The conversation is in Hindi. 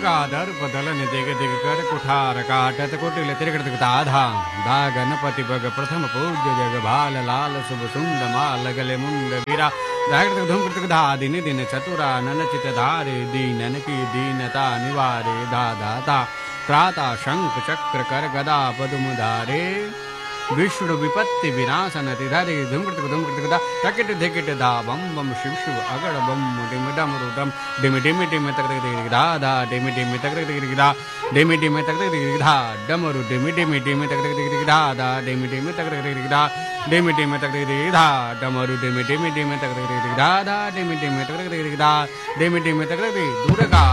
गंगाधर बदलन दिग दिग कर कुठार काटत कुटिल त्रिकृत धाम धा गणपति बग प्रथम पूज्य जग भाल लाल शुभ सुंद माल गले मुंड वीरा धाकृत धूम कृत धा दिन दिन चतुरा ननचित धारे दीनन की दीनता निवारे धा दाता प्राता शंख चक्र कर गदा पदुम धारे विष्णु विपत्ति विनाशन तिधारे धूमकृत टकिट धिकिट धा बम बम शिव शिव अगड़ बम डिम डम रुदम डिम डिम डिम तक तक धा धा डिम डिम तक तक धा डिम डिम तक तक धा डमरु डिम डिम डिम तक तक धा धा डिम डिम तक तक धा डिम डिम तक तक धा डमरु डिम डिम डिम तक तक धा धा डिम डिम तक तक धा डिम डिम तक तक दुर्गा